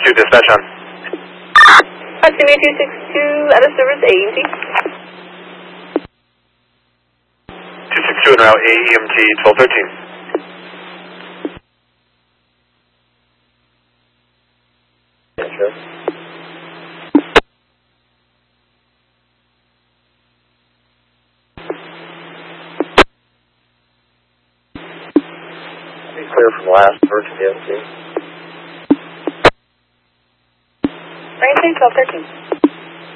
262, dispatch on. Jimmy 262, out of service, AEMT. 262 en route, AEMT 1213. Sure. Be clear from last first DMC. Rain 1213.